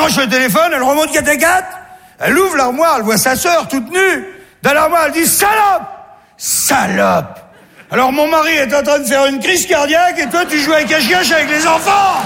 décroche le téléphone, elle remonte 4x4, elle ouvre l'armoire, elle voit sa sœur toute nue. Dans l'armoire, elle dit « Salope !» Salope. Alors mon mari est en train de faire une crise cardiaque et toi tu joues à cache-cache avec les enfants.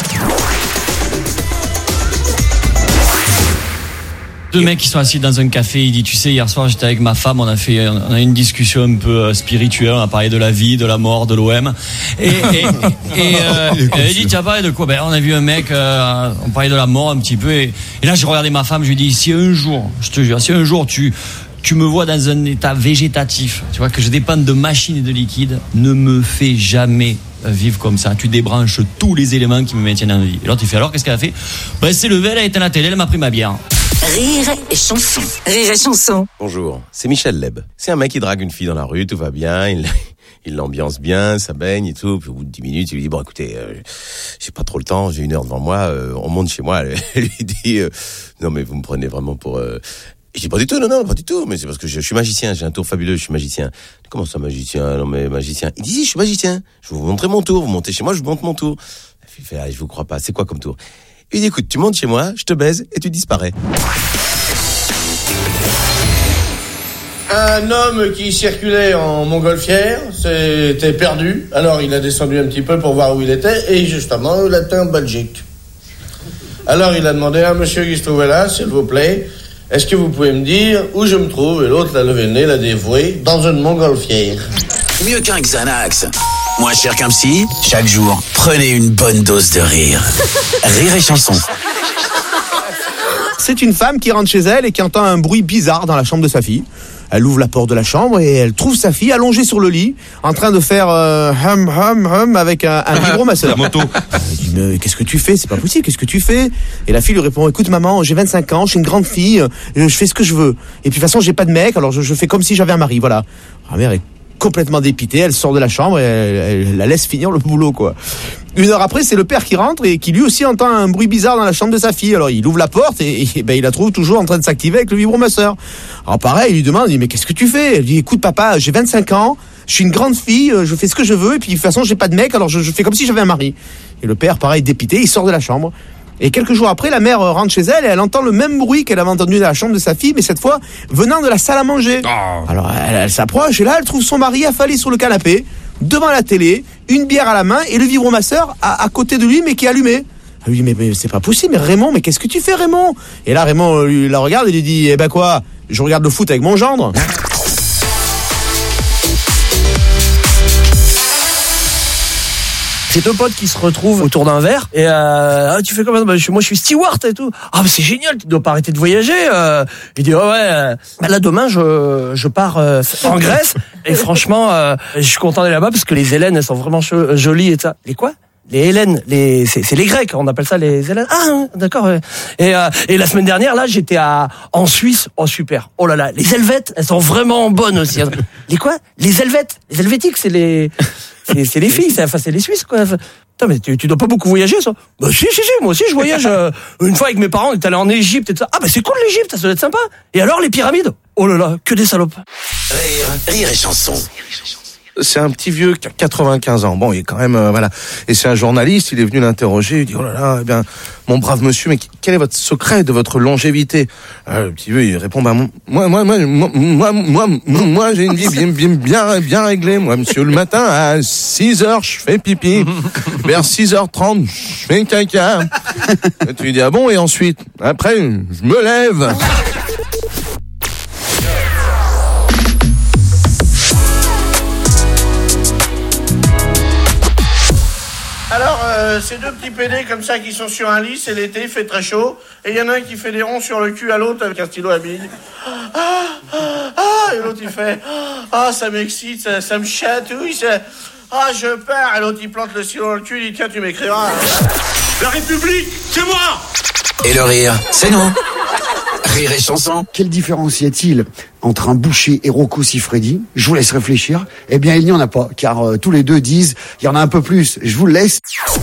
Deux mecs qui sont assis dans un café, il dit, tu sais, hier soir j'étais avec ma femme, on a une discussion un peu spirituelle, on a parlé de la vie, de la mort, de l'OM. Et il dit, tu as parlé de quoi? Ben, on a vu un mec, on parlait de la mort un petit peu, et là j'ai regardé ma femme, je lui ai dit, si un jour, je te jure, si un jour tu me vois dans un état végétatif, tu vois, que je dépende de machines et de liquide, ne me fais jamais vivre comme ça. Tu débranches tous les éléments qui me maintiennent en vie. Et l'autre, il fait, alors, qu'est-ce qu'elle a fait? Ben, elle s'est levée, elle a éteint la télé, elle m'a pris ma bière. Rire et chanson. Rire et chanson. Bonjour, c'est Michel Leb. C'est un mec qui drague une fille dans la rue, tout va bien, il l'ambiance bien, ça baigne et tout. Puis au bout de 10 minutes, il lui dit, bon écoutez, j'ai pas trop le temps, j'ai 1 heure devant moi, on monte chez moi. Elle lui dit, non mais vous me prenez vraiment pour... Je dis pas du tout, non, pas du tout, mais c'est parce que je suis magicien, j'ai un tour fabuleux, je suis magicien. Comment ça magicien? Non mais magicien. Il dit, si, je suis magicien, je vais vous montrer mon tour, vous montez chez moi, je vous montre mon tour. Il fait, je vous crois pas, c'est quoi comme tour? Il dit, écoute, tu montes chez moi, je te baise et tu disparais. Un homme qui circulait en montgolfière s'était perdu, alors il a descendu un petit peu pour voir où il était, et justement, il était en Belgique. Alors il a demandé à un monsieur qui se trouvait là, s'il vous plaît, est-ce que vous pouvez me dire où je me trouve? Et l'autre l'a levé le nez, l'a dévoué, dans une montgolfière. Mieux qu'un Xanax. Moins cher qu'un psy, chaque jour, prenez une bonne dose de rire. Rire et chanson. C'est une femme qui rentre chez elle et qui entend un bruit bizarre dans la chambre de sa fille. Elle ouvre la porte de la chambre et elle trouve sa fille allongée sur le lit, en train de faire hum avec un vibromasseur. La moto. Elle dit, mais qu'est-ce que tu fais? C'est pas possible, qu'est-ce que tu fais? Et la fille lui répond, écoute maman, j'ai 25 ans, je suis une grande fille, je fais ce que je veux. Et puis de toute façon, j'ai pas de mec, alors je fais comme si j'avais un mari, voilà. La mère est complètement dépitée, elle sort de la chambre et elle la laisse finir le boulot, quoi. 1 heure après, c'est le père qui rentre et qui lui aussi entend un bruit bizarre dans la chambre de sa fille. Alors il ouvre la porte et il la trouve toujours en train de s'activer avec le vibromasseur. Alors pareil, il lui demande, mais qu'est-ce que tu fais? Elle dit, écoute papa, j'ai 25 ans, je suis une grande fille, je fais ce que je veux et puis de toute façon j'ai pas de mec, alors je fais comme si j'avais un mari. Et le père, pareil, dépité, il sort de la chambre. Et quelques jours après, la mère rentre chez elle et elle entend le même bruit qu'elle avait entendu dans la chambre de sa fille, mais cette fois venant de la salle à manger. Oh. Alors elle s'approche et là elle trouve son mari affalé sur le canapé, devant la télé, une bière à la main et le vibromasseur à côté de lui mais qui est allumé. Elle lui dit, mais c'est pas possible, mais Raymond, mais qu'est-ce que tu fais Raymond? Et là Raymond la regarde et lui dit, eh ben quoi, je regarde le foot avec mon gendre. C'est 2 potes qui se retrouvent autour d'un verre et tu fais comment? Moi je suis steward et tout. Ah mais c'est génial, tu dois pas arrêter de voyager. Il dit là demain je pars en Grèce et franchement je suis content d'aller là-bas parce que les Hélènes elles sont vraiment jolies et ça. Les quoi? Les Hélènes, c'est les Grecs, on appelle ça les Hélènes. Ah, d'accord. Et la semaine dernière, là, j'étais en Suisse. Oh, super. Oh là là, les Helvètes, elles sont vraiment bonnes aussi. Les quoi? Les Helvètes. Les Helvétiques, c'est les filles, c'est les Suisses, quoi. Putain, mais tu dois pas beaucoup voyager, ça? Bah, si, moi aussi, je voyage. Une fois avec mes parents, on est allé en Égypte et tout ça. Ah, bah, c'est cool, l'Égypte, ça doit être sympa. Et alors, les pyramides? Oh là là, que des salopes. Rire et chanson. C'est un petit vieux qui a 95 ans. Bon, il est quand même, voilà. Et c'est un journaliste, il est venu l'interroger, il dit, oh là là, eh bien, mon brave monsieur, mais quel est votre secret de votre longévité? Le petit vieux, il répond, bah, moi, j'ai une vie bien réglée. Moi, monsieur, le matin, à 6h, je fais pipi. Vers 6h30, je fais caca. Et tu lui dis, ah bon, et ensuite? Après, je me lève. Alors, ces 2 petits pédés comme ça qui sont sur un lit, c'est l'été, il fait très chaud, et il y en a un qui fait des ronds sur le cul à l'autre avec un stylo à billes. Et l'autre il fait, ça m'excite, ça me chatouille, je pars, et l'autre il plante le stylo dans le cul, il dit, tiens, tu m'écriras. La République, c'est moi! Et le rire, c'est nous. Rire et chanson. Quelle différence y a-t-il entre un boucher et Rocco Siffredi? Je vous laisse réfléchir. Eh bien, il n'y en a pas, car tous les deux disent, il y en a un peu plus. Je vous le laisse.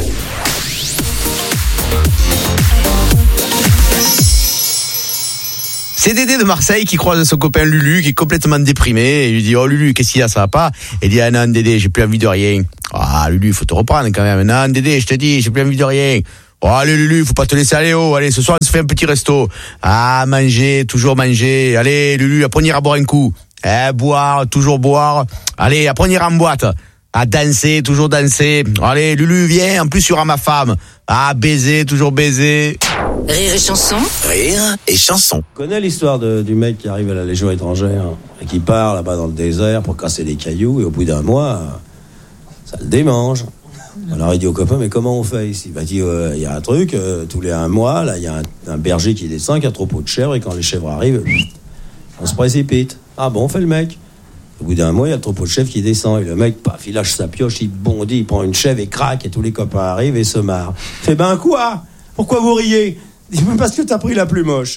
C'est Dédé de Marseille qui croise son copain Lulu qui est complètement déprimé et il lui dit, oh Lulu, qu'est-ce qu'il y a, ça va pas? Il dit, ah non Dédé, j'ai plus envie de rien. Ah Lulu, faut te reprendre quand même. Non Dédé, je te dis, j'ai plus envie de rien. Oh, allez Lulu, faut pas te laisser aller. Oh, allez, ce soir on se fait un petit resto. Ah, manger, toujours manger. Allez Lulu, après on ira boire un coup. Boire, toujours boire. Allez, après on ira en boîte. À danser, toujours danser. Allez Lulu, viens, en plus il y aura ma femme. Ah, baiser, toujours baiser. Rire et chanson. Rire et chanson. Tu connais l'histoire du mec qui arrive à la Légion étrangère et qui part là-bas dans le désert pour casser des cailloux et au bout d'un mois, ça le démange. Alors il dit au copain, mais comment on fait ici? Il dit, il y a un truc, tous les 1 mois, là, il y a un berger qui descend, qui a un troupeau de chèvres, et quand les chèvres arrivent, on se précipite. Ah bon, on fait le mec. Au bout d'1 mois, il y a le troupeau de chèvres qui descend, et le mec, paf, il lâche sa pioche, il bondit, il prend une chèvre et craque, et tous les copains arrivent et se marrent. Eh ben quoi? Pourquoi vous riez? Il dit, parce que t'as pris la plus moche.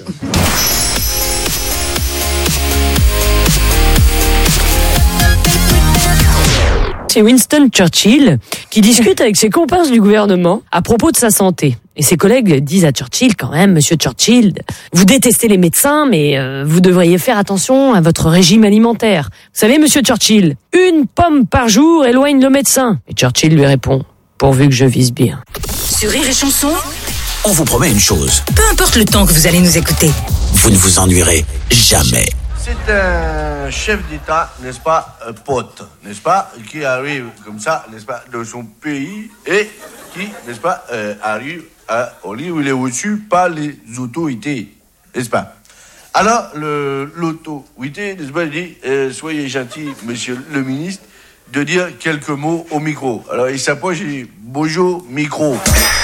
C'est Winston Churchill qui discute avec ses compagnes du gouvernement à propos de sa santé. Et ses collègues disent à Churchill, quand même, Monsieur Churchill, vous détestez les médecins, mais vous devriez faire attention à votre régime alimentaire. Vous savez, Monsieur Churchill, 1 pomme par jour éloigne le médecin. Et Churchill lui répond, pourvu que je vise bien. Sur Rire et chanson, On vous promet une chose, peu importe le temps que vous allez nous écouter. vous ne vous ennuierez jamais. C'est un chef d'État, n'est-ce pas, pote, n'est-ce pas, qui arrive comme ça, n'est-ce pas, de son pays et qui, n'est-ce pas, arrive au lieu où il est reçu par les autorités, n'est-ce pas. Alors, l'autorité, n'est-ce pas, il dit, soyez gentil, monsieur le ministre, de dire quelques mots au micro. Alors, il s'approche et dit, bonjour, micro.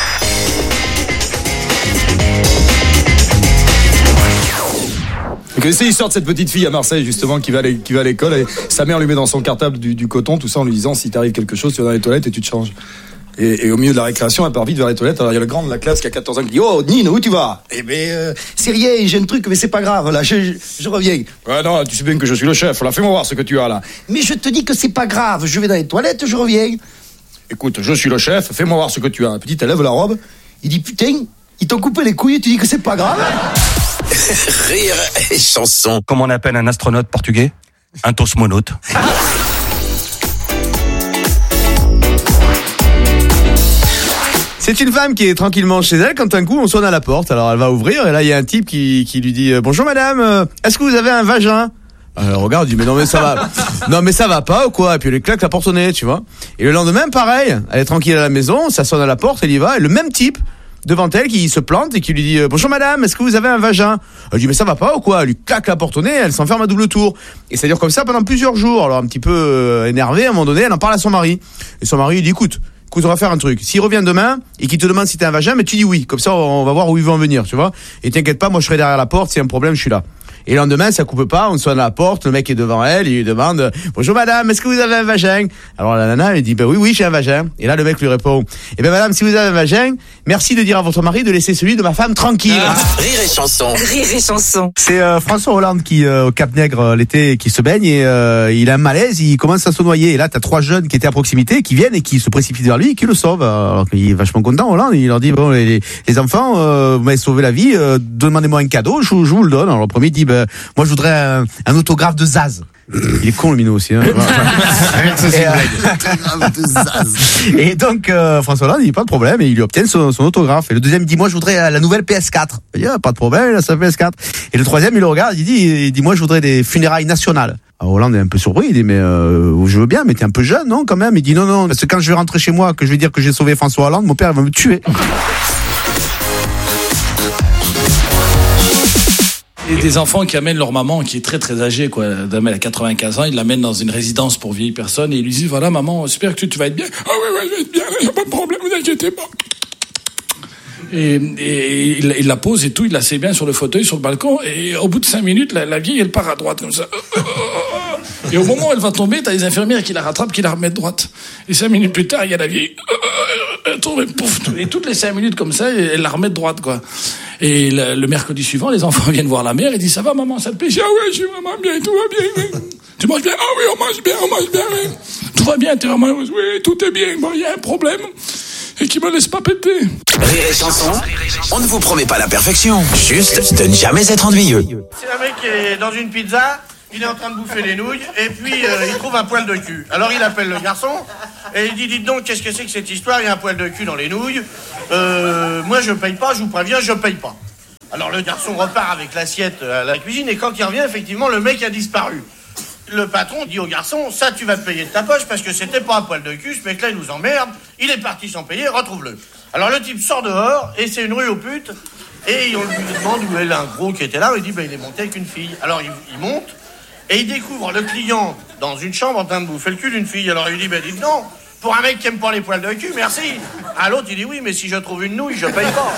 Vous connaissez l'histoire de cette petite fille à Marseille, justement, qui va à l'école et sa mère lui met dans son cartable du coton, tout ça, en lui disant, si t'arrive quelque chose, tu vas dans les toilettes et tu te changes. Et au milieu de la récréation, elle part vite vers les toilettes. Alors il y a le grand de la classe qui a 14 ans qui dit, oh Nino, où tu vas? Eh ben, c'est rien, j'ai un truc, mais c'est pas grave, là, je reviens. Ouais, non, tu sais bien que je suis le chef, là, fais-moi voir ce que tu as là. Mais je te dis que c'est pas grave, je vais dans les toilettes, je reviens. Écoute, je suis le chef, fais-moi voir ce que tu as. La petite, elle lève la robe, il dit, putain, ils t'ont coupé les couilles et tu dis que c'est pas grave. Rire et chanson. Comme on appelle un astronaute portugais? Un tosmonaute. C'est une femme qui est tranquillement chez elle quand un coup on sonne à la porte. Alors elle va ouvrir et là il y a un type qui lui dit bonjour madame, est-ce que vous avez un vagin? Elle regarde, il dit mais non mais ça va, non mais ça va pas ou quoi? Et puis elle lui claque la porte au nez, tu vois. Et le lendemain pareil, elle est tranquille à la maison, ça sonne à la porte, elle y va et le même type devant elle qui se plante et qui lui dit bonjour madame, est-ce que vous avez un vagin? Elle dit mais ça va pas ou quoi? Elle lui claque la porte au nez, elle s'enferme à double tour. Et ça dure comme ça pendant plusieurs jours. Alors un petit peu énervée, à un moment donné, elle en parle à son mari. Et son mari il dit écoute, on va faire un truc. S'il revient demain et qu'il te demande si t'as un vagin, mais tu dis oui. Comme ça, on va voir où il veut en venir, tu vois. Et t'inquiète pas, moi je serai derrière la porte. S'il y a un problème, je suis là. Et le lendemain, ça coupe pas, on sonne à la porte, le mec est devant elle, il lui demande bonjour madame, est-ce que vous avez un vagin? Alors la nana, elle dit oui, j'ai un vagin. Et là, le mec lui répond eh ben madame, si vous avez un vagin, merci de dire à votre mari de laisser celui de ma femme tranquille. Rire et chanson. Rire et chanson. C'est François Hollande qui au Cap Nègre l'été qui se baigne et il a un malaise, il commence à se noyer et là t'as 3 jeunes qui étaient à proximité qui viennent et qui se précipitent vers lui et qui le sauvent. Alors qu'il est vachement content Hollande, il leur dit bon les enfants, vous m'avez sauvé la vie, demandez-moi un cadeau, je vous le donne. Alors le premier dit moi je voudrais un autographe de Zaz. Il est con le minot aussi. Hein. Et donc François Hollande il dit pas de problème et il lui obtient son autographe. Et le deuxième dit moi je voudrais la nouvelle PS4. Il dit pas de problème, il a sa PS4. Et le troisième il le regarde, il dit moi je voudrais des funérailles nationales. Alors Hollande est un peu surpris, il dit mais je veux bien mais t'es un peu jeune non quand même. Il dit non parce que quand je vais rentrer chez moi que je vais dire que j'ai sauvé François Hollande, mon père va me tuer. Et des enfants qui amènent leur maman qui est très très âgée, quoi. Elle a 95 ans, ils l'amènent dans une résidence pour vieilles personnes et ils lui disent voilà maman, j'espère que tu vas être bien. Ah ouais, je vais être bien, il n'y a pas de problème, vous inquiétez pas. Et il la pose et tout, il la sait bien sur le fauteuil, sur le balcon, et au bout de 5 minutes, la vieille, elle part à droite, comme ça. Et au moment où elle va tomber, t'as les infirmières qui la rattrapent, qui la remettent droite. Et 5 minutes plus tard, il y a la vieille, elle tombe, et pouf. Et toutes les 5 minutes comme ça, elle la remet droite, quoi. Et le mercredi suivant, les enfants viennent voir la mère et disent ça va maman, ça te plaît? Ah ouais, je suis vraiment bien, tout va bien. Tu manges bien? Ah oui, on mange bien, oui. Tout va bien, t'es vraiment heureuse? Oui, tout est bien. Bon, il y a un problème. Et qui me laisse pas péter. Rire et chanson, on ne vous promet pas la perfection, juste de ne jamais être ennuyeux. C'est un mec qui est dans une pizza il est en train de bouffer les nouilles, et puis il trouve un poil de cul. Alors il appelle le garçon, et il dit, dites donc, qu'est-ce que c'est que cette histoire? Il y a un poil de cul dans les nouilles. Moi je paye pas, je vous préviens, je paye pas. Alors le garçon repart avec l'assiette à la cuisine, et quand il revient, effectivement, le mec a disparu. Le patron dit au garçon, ça tu vas te payer de ta poche, parce que c'était pas un poil de cul, ce mec-là il nous emmerde, il est parti sans payer, retrouve-le. Alors le type sort dehors, et c'est une rue aux putes, et on lui demande où est un gros qui était là, il dit, il est monté avec une fille. Alors il monte, et il découvre le client dans une chambre en train de bouffer le cul d'une fille. Alors il dit, dites non, pour un mec qui aime pas les poils de cul, merci. À l'autre il dit, oui, mais si je trouve une nouille, je paye pas.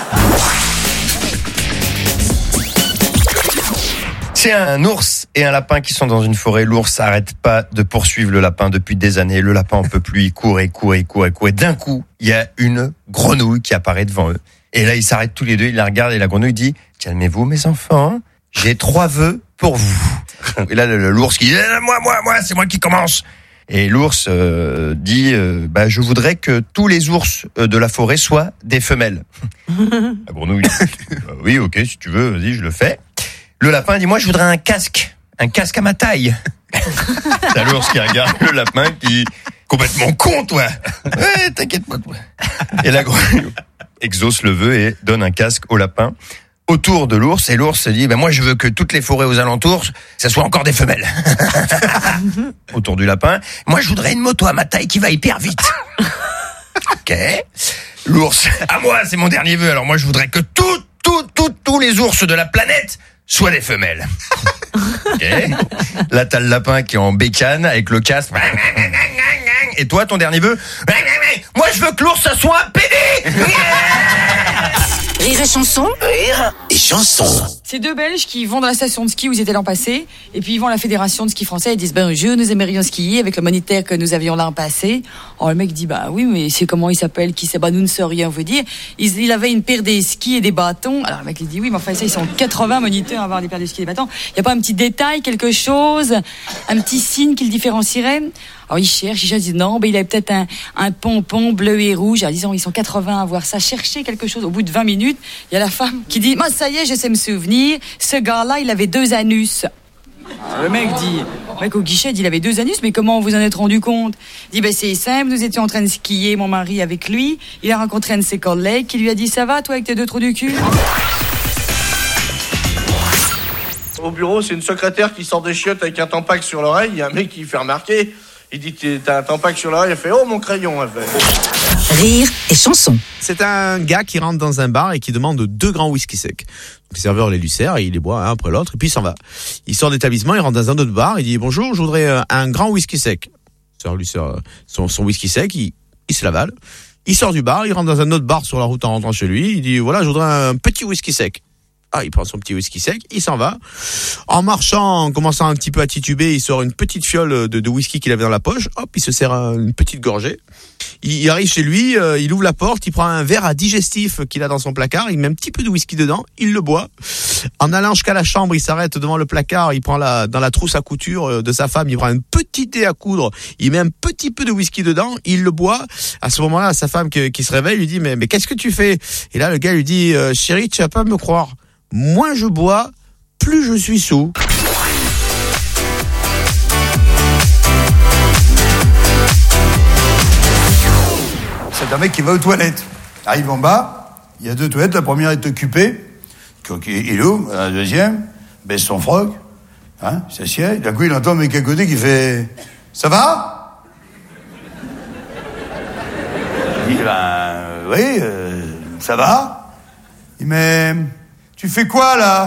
C'est un ours et un lapin qui sont dans une forêt. L'ours s'arrête pas de poursuivre le lapin depuis des années. Le lapin en peut plus, il court. Et d'un coup, il y a une grenouille qui apparaît devant eux. Et là, ils s'arrêtent tous les deux, ils la regardent et la grenouille dit, calmez-vous mes enfants, j'ai 3 vœux pour vous. Et là, l'ours qui dit, moi, c'est moi qui commence. Et l'ours dit, je voudrais que tous les ours de la forêt soient des femelles. La grenouille dit, oui, ok, si tu veux, vas-y, je le fais. Le lapin dit, moi, je voudrais un casque à ma taille. C'est l'ours qui regarde le lapin qui, complètement con, toi. Ouais, t'inquiète pas, toi. Et la grenouille exauce le vœu et donne un casque au lapin autour de l'ours. Et l'ours se dit, moi, je veux que toutes les forêts aux alentours, ça soit encore des femelles. Autour du lapin. Moi, je voudrais une moto à ma taille qui va hyper vite. Ok. L'ours, à moi, c'est mon dernier vœu. Alors moi, je voudrais que tous les ours de la planète soient des femelles. Ok. Là, t'as le lapin qui est en bécane avec le casque. Et toi, ton dernier vœu? Moi, je veux que l'ours soit un pédé. Rire et chanson. Rire et chanson. C'est 2 Belges qui vont dans la station de ski où ils étaient l'an passé, et puis ils vont à la fédération de ski français et disent, bonjour, nous aimerions skier avec le moniteur que nous avions l'an passé. Alors le mec dit, oui, mais c'est comment il s'appelle, qui c'est, nous ne saurions vous dire. Il avait une paire de skis et des bâtons. Alors le mec il dit, oui, mais enfin ça, ils sont 80 moniteurs à avoir des paires de skis et des bâtons. Il n'y a pas un petit détail, quelque chose, un petit signe qui le différencierait? Alors il cherche, il dit non, il avait peut-être un pompon bleu et rouge. Alors disons, ils sont 80 à voir ça, chercher quelque chose. Au bout de 20 minutes, il y a la femme qui dit, moi ça y est, je sais me souvenir, ce gars-là, il avait 2 anus. Alors, le mec au guichet dit, il avait 2 anus, mais comment vous en êtes rendu compte? Il dit, c'est simple, nous étions en train de skier, mon mari avec lui, il a rencontré un de ses collègues qui lui a dit, ça va toi avec tes 2 trous du cul? Au bureau, c'est une secrétaire qui sort des chiottes avec un tampac sur l'oreille, il y a un mec qui fait remarquer. Il dit, t'as un tampac sur l'oreille, elle fait, oh mon crayon, elle fait. Rire et chanson. C'est un gars qui rentre dans un bar et qui demande 2 grands whisky secs. Donc, le serveur les lui sert et il les boit un après l'autre et puis il s'en va. Il sort d'établissement, il rentre dans un autre bar, il dit, bonjour, je voudrais un grand whisky sec. Le serveur lui sert son whisky sec, il se l'avale. Il sort du bar, il rentre dans un autre bar sur la route en rentrant chez lui, il dit, voilà, je voudrais un petit whisky sec. Il prend son petit whisky sec, il s'en va. En marchant, en commençant un petit peu à tituber, il sort une petite fiole de whisky qu'il avait dans la poche. Hop, il se sert une petite gorgée. Il arrive chez lui, il ouvre la porte, il prend un verre à digestif qu'il a dans son placard, il met un petit peu de whisky dedans, il le boit. En allant jusqu'à la chambre, il s'arrête devant le placard, il prend dans la trousse à couture de sa femme, il prend un petit dé à coudre, il met un petit peu de whisky dedans, il le boit. À ce moment-là, sa femme qui se réveille lui dit, mais qu'est-ce que tu fais? Et là, le gars lui dit, chérie, tu vas pas me croire. Moins je bois, plus je suis sous. C'est un mec qui va aux toilettes. Arrive en bas, il y a 2 toilettes, la première est occupée. Il ouvre, la deuxième, baisse son froc, il s'assied. D'un coup, il entend un mec à côté qui fait « Ça va ?» Il dit « Oui, ça va. » Il dit « Mais... tu fais quoi, là ?»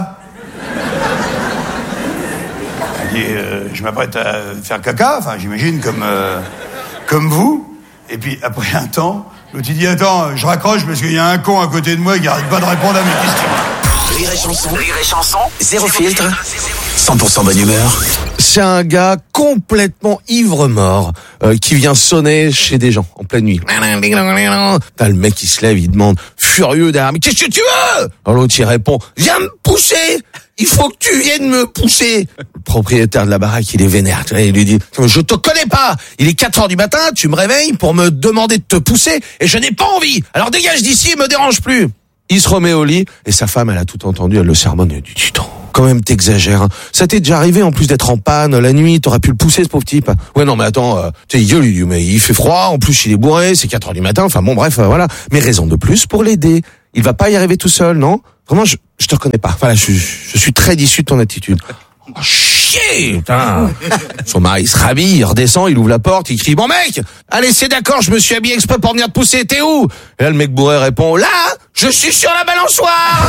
Il dit, je m'apprête à faire caca, j'imagine, comme vous. Et puis, après un temps, l'autre, il dit, attends, je raccroche parce qu'il y a un con à côté de moi qui arrête pas de répondre à mes questions. Rire et chanson. Zéro filtre. 100% bonne humeur. C'est un gars complètement ivre-mort qui vient sonner chez des gens en pleine nuit. T'as le mec qui se lève, il demande furieux derrière, mais qu'est-ce que tu veux? Alors l'autre il répond, viens me pousser, il faut que tu viennes me pousser. Le propriétaire de la baraque il est vénère, il lui dit, je te connais pas, il est 4h du matin, tu me réveilles pour me demander de te pousser et je n'ai pas envie, alors dégage d'ici et me dérange plus. Il se remet au lit et sa femme elle a tout entendu, elle le sermonne, elle dit, dis donc, quand même t'exagères. Hein. Ça t'est déjà arrivé en plus d'être en panne la nuit, t'aurais pu le pousser ce pauvre type. Ouais non mais attends, tu sais, il fait froid, en plus il est bourré, c'est 4h du matin, enfin bon bref, voilà. Mais raison de plus pour l'aider. Il va pas y arriver tout seul, non? Vraiment, je te reconnais pas. Voilà, je suis très déçu de ton attitude. Oh, chier, putain. Son mari se rhabille, il redescend, il ouvre la porte, il crie, bon mec, allez c'est d'accord, je me suis habillé exprès pour venir te pousser, t'es où? Et là le mec bourré répond, là, je suis sur la balançoire.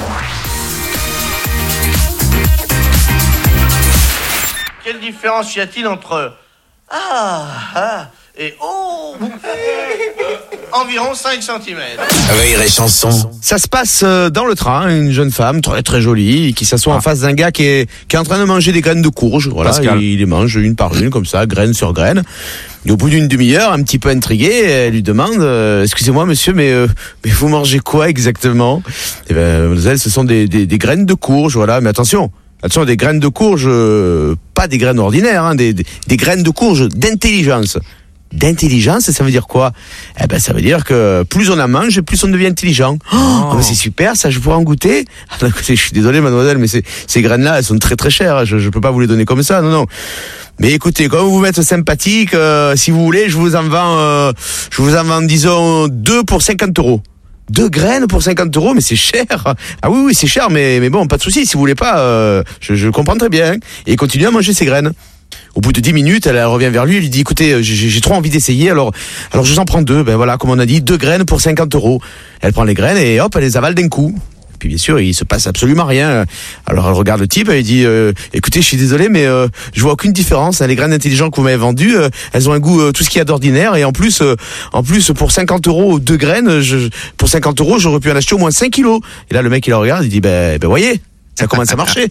Quelle différence y a-t-il entre ah et oh? Environ 5 cm. Rire et chanson. Ça se passe dans le train, une jeune femme très très jolie qui s'assoit en face d'un gars qui est en train de manger des graines de courge. Voilà, il les mange une par une comme ça, graine sur graine. Et au bout d'une demi-heure, un petit peu intriguée, elle lui demande excusez-moi monsieur, mais vous mangez quoi exactement? Eh ben, mademoiselle, ce sont des graines de courge, voilà. Mais attention, des graines de courge, pas des graines ordinaires, hein, des graines de courge d'intelligence. D'intelligence, ça veut dire quoi? Eh ben, ça veut dire que plus on en mange, plus on devient intelligent. Oh, ben c'est super, ça, je pourrais en goûter. Alors, écoutez, je suis désolé, mademoiselle, mais ces graines-là, elles sont très très chères. Je peux pas vous les donner comme ça, non. Mais écoutez, comme vous m'êtes sympathique, si vous voulez, je vous en vends, disons, 2 pour 50 €. 2 graines pour 50 €, mais c'est cher. Ah oui, c'est cher, mais bon, pas de souci. Si vous voulez pas, je comprends très bien. Et il continue à manger ses graines. Au bout de 10 minutes, elle revient vers lui, elle lui dit, écoutez, j'ai trop envie d'essayer, alors je vous en prends 2. Ben voilà, comme on a dit, 2 graines pour 50 €. Elle prend les graines et hop, elle les avale d'un coup. Puis bien sûr, il se passe absolument rien. Alors elle regarde le type, elle dit, écoutez, je suis désolé, mais je vois aucune différence. Les graines intelligentes que vous m'avez vendues, elles ont un goût tout ce qu'il y a d'ordinaire. Et en plus, pour 50 €, 2 graines, pour 50 € j'aurais pu en acheter au moins 5 kilos. Et là, le mec, il la regarde, il dit, ben voyez, ça commence à marcher.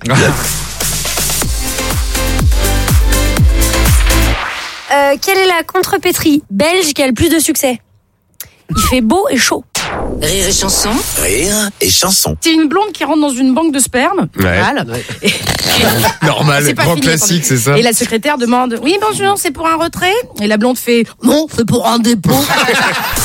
Quelle est la contrepétrie belge qui a le plus de succès? Il fait beau et chaud. Rire et chanson. Rire et chanson. C'est une blonde qui rentre dans une banque de sperme. Normal. C'est pas Grand fini, classique, attendez. c'est ça. Et la secrétaire demande, oui, bonjour, c'est pour un retrait? Et la blonde fait, non, c'est pour un dépôt.